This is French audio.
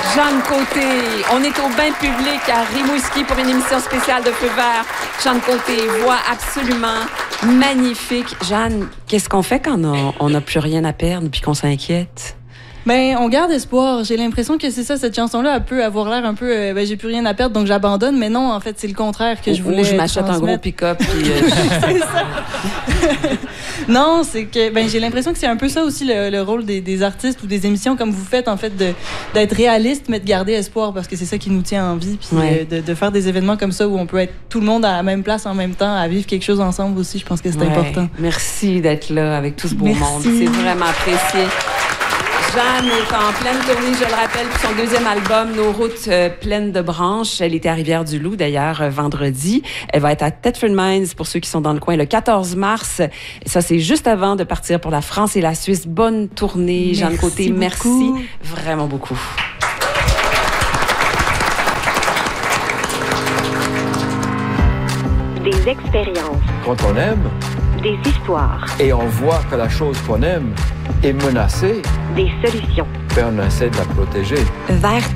Jeanne Côté, on est au bain public à Rimouski pour une émission spéciale de Feu vert. Jeanne Côté, voix absolument magnifique. Jeanne, qu'est-ce qu'on fait quand on n'a plus rien à perdre puis qu'on s'inquiète? Ben, on garde espoir. J'ai l'impression que c'est ça, cette chanson-là, elle peut avoir l'air un peu, j'ai plus rien à perdre, donc j'abandonne. Mais non, en fait, c'est le contraire que je voulais. Je m'achète un gros pick-up. Puis, c'est ça. Non, c'est que, j'ai l'impression que c'est un peu ça aussi le rôle des artistes ou des émissions comme vous faites, en fait, d'être réaliste, mais de garder espoir, parce que c'est ça qui nous tient en vie. Puis de faire des événements comme ça où on peut être tout le monde à la même place en même temps, à vivre quelque chose ensemble aussi, je pense que c'est important. Merci d'être là avec tout ce beau monde. C'est vraiment apprécié. Jeanne est en pleine tournée, je le rappelle, pour son deuxième album, Nos routes pleines de branches. Elle était à Rivière-du-Loup, d'ailleurs, vendredi. Elle va être à Thetford Mines, pour ceux qui sont dans le coin, le 14 mars. Ça, c'est juste avant de partir pour la France et la Suisse. Bonne tournée, Jeanne Côté. Merci vraiment beaucoup. Des expériences. Quand on aime, des histoires. Et on voit que la chose qu'on aime est menacée. Des solutions. On essaie de la protéger. Vers